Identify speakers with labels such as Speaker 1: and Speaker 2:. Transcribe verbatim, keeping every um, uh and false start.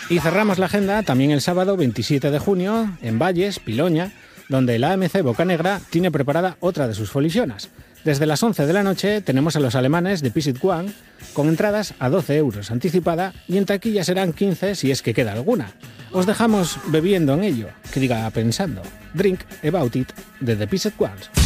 Speaker 1: Y cerramos la agenda también el sábado veintisiete de junio en Valles, Piloña, donde la A M C Bocanegra tiene preparada otra de sus folisionas. Desde las once de la noche tenemos a los alemanes de Pisit One con entradas a doce euros anticipada y en taquilla serán quince si es que queda alguna. Os dejamos bebiendo en ello, que diga pensando. Drink About It de The Pisit Ones.